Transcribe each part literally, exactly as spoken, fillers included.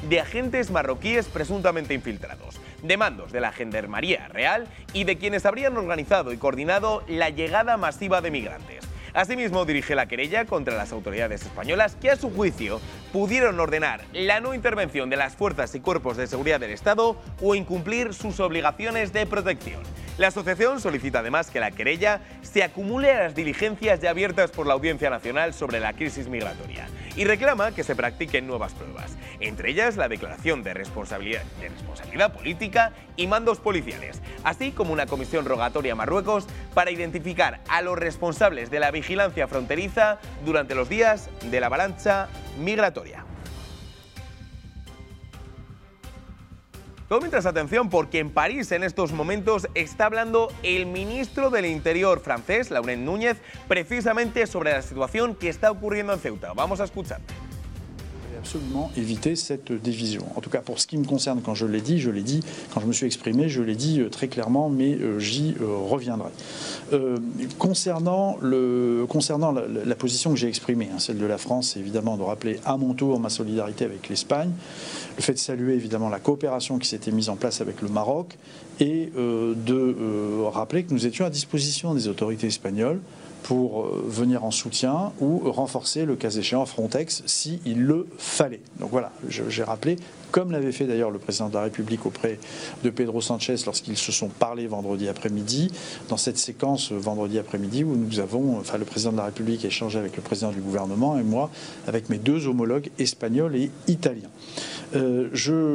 de agentes marroquíes presuntamente infiltrados, de mandos de la Gendarmería Real y de quienes habrían organizado y coordinado la llegada masiva de migrantes. Asimismo, dirige la querella contra las autoridades españolas que, a su juicio, pudieron ordenar la no intervención de las fuerzas y cuerpos de seguridad del Estado o incumplir sus obligaciones de protección. La asociación solicita además que la querella se acumule a las diligencias ya abiertas por la Audiencia Nacional sobre la crisis migratoria y reclama que se practiquen nuevas pruebas, entre ellas la declaración de responsabilidad, de responsabilidad política y mandos policiales, así como una comisión rogatoria a Marruecos para identificar a los responsables de la vigilancia fronteriza durante los días de la avalancha migratoria. Todo mientras, atención, porque en París en estos momentos está hablando el ministro del Interior francés, Laurent Núñez, precisamente sobre la situación que está ocurriendo en Ceuta. Vamos a escuchar. Absolument éviter cette division. En tout cas, pour ce qui me concerne, quand je l'ai dit, je l'ai dit, quand je me suis exprimé, je l'ai dit euh, très clairement, mais euh, j'y euh, reviendrai. Euh, concernant le, concernant la, la position que j'ai exprimée, hein, celle de la France, c'est évidemment de rappeler à mon tour ma solidarité avec l'Espagne, le fait de saluer évidemment la coopération qui s'était mise en place avec le Maroc et euh, de euh, rappeler que nous étions à disposition des autorités espagnoles pour venir en soutien ou renforcer le cas échéant Frontex s'il le fallait. Donc voilà, j'ai rappelé, comme l'avait fait d'ailleurs le président de la République auprès de Pedro Sánchez lorsqu'ils se sont parlé vendredi après-midi, dans cette séquence vendredi après-midi où nous avons, enfin le président de la République a échangé avec le président du gouvernement et moi avec mes deux homologues espagnols et italiens. Euh,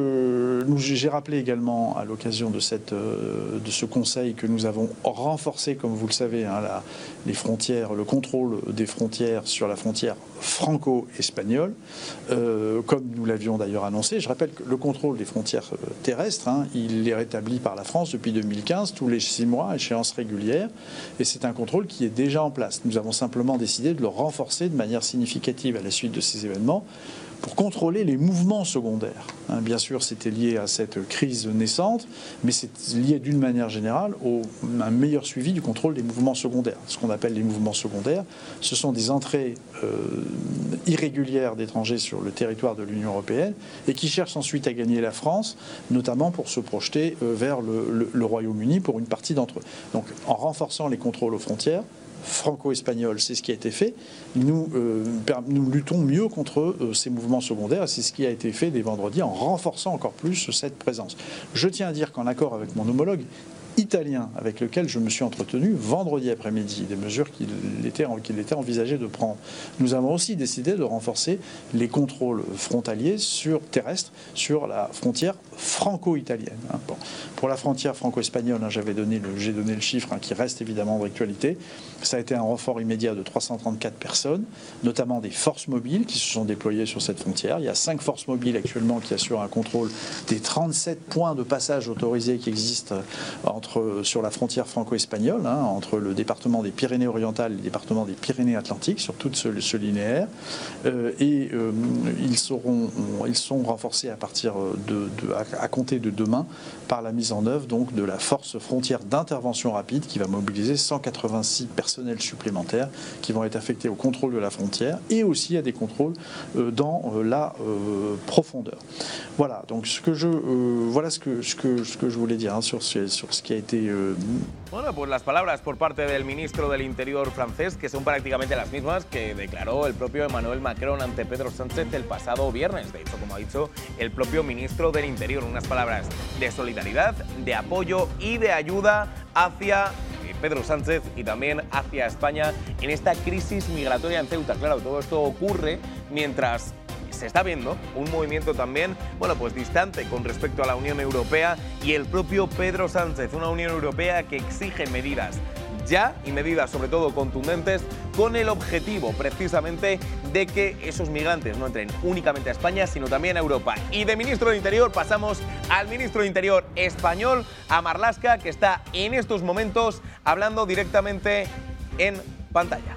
j'ai rappelé également à l'occasion de, euh, de ce conseil que nous avons renforcé, comme vous le savez, hein, la, les frontières, le contrôle des frontières sur la frontière franco-espagnole, euh, comme nous l'avions d'ailleurs annoncé. Je rappelle que le contrôle des frontières terrestres, hein, il est rétabli par la France depuis deux mille quinze, tous les six mois, à échéance régulière, et c'est un contrôle qui est déjà en place. Nous avons simplement décidé de le renforcer de manière significative à la suite de ces événements, pour contrôler les mouvements secondaires. Hein, bien sûr, c'était lié à cette crise naissante, mais c'est lié d'une manière générale au, à un meilleur suivi du contrôle des mouvements secondaires. Ce qu'on appelle les mouvements secondaires, ce sont des entrées euh, irrégulières d'étrangers sur le territoire de l'Union européenne et qui cherchent ensuite à gagner la France, notamment pour se projeter euh, vers le, le, le Royaume-Uni pour une partie d'entre eux. Donc, en renforçant les contrôles aux frontières, franco-espagnol, c'est ce qui a été fait. Nous, euh, nous luttons mieux contre euh, ces mouvements secondaires et c'est ce qui a été fait dès vendredi en renforçant encore plus cette présence. Je tiens à dire qu'en accord avec mon homologue italien avec lequel je me suis entretenu vendredi après-midi, des mesures qu'il était, qu'il était envisagé de prendre. Nous avons aussi décidé de renforcer les contrôles frontaliers sur, terrestres sur la frontière franco-italienne. Hein. Bon. Pour la frontière franco-espagnole, hein, j'avais donné le, j'ai donné le chiffre hein, qui reste évidemment d'actualité. Ça a été un renfort immédiat de trois cent trente-quatre personnes, notamment des forces mobiles qui se sont déployées sur cette frontière. Il y a cinq forces mobiles actuellement qui assurent un contrôle des trente-sept points de passage autorisés qui existent en Entre, sur la frontière franco-espagnole, hein, entre le département des Pyrénées-Orientales et le département des Pyrénées-Atlantiques, sur tout ce, ce linéaire. Euh, et euh, ils, seront, ils sont renforcés à partir de, de à, à compter de demain par la mise en œuvre donc, de la force frontière d'intervention rapide qui va mobiliser cent quatre-vingt-six personnels supplémentaires qui vont être affectés au contrôle de la frontière et aussi à des contrôles euh, dans euh, la euh, profondeur. Voilà, donc ce que je, euh, voilà ce que, ce, que, ce que je voulais dire hein, sur, sur ce qui a été... Euh... Bueno, pues las palabras por parte del ministro del Interior francés, que son prácticamente las mismas que declaró el propio Emmanuel Macron ante Pedro Sánchez el pasado viernes. De hecho, como ha dicho el propio ministro del Interior, unas palabras de solidaridad, de apoyo y de ayuda hacia Pedro Sánchez y también hacia España en esta crisis migratoria en Ceuta. Claro, todo esto ocurre mientras se está viendo un movimiento también, bueno, pues distante con respecto a la Unión Europea y el propio Pedro Sánchez, una Unión Europea que exige medidas ya y medidas sobre todo contundentes con el objetivo precisamente de que esos migrantes no entren únicamente a España sino también a Europa. Y de ministro de Interior pasamos al ministro de Interior español, a Marlaska, que está en estos momentos hablando directamente en pantalla.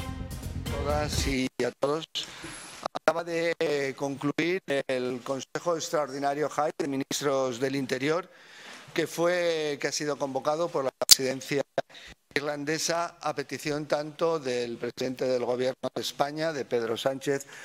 A todas y a todos. Acaba de concluir el Consejo Extraordinario J A I de Ministros del Interior, que, fue, que ha sido convocado por la presidencia irlandesa a petición tanto del presidente del Gobierno de España, de Pedro Sánchez,